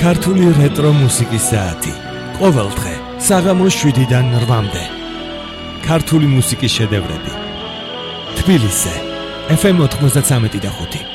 ქართული რეტრო მუსიკის საათი. ყოველ დღე საღამოს 7-დან 8-მდე. ქართული მუსიკის შედევრები. თბილისზე FM 93.5.